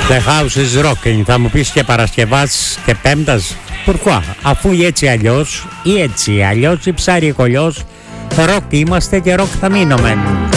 The house is rocking. Θα μου πεις και Παρασκευάς και Πέμπτας. Pourquoi? Αφού έτσι αλλιώς ή έτσι αλλιώς ή ψάρι κολλιός, ροκ είμαστε και ροκ θα μείνουμε.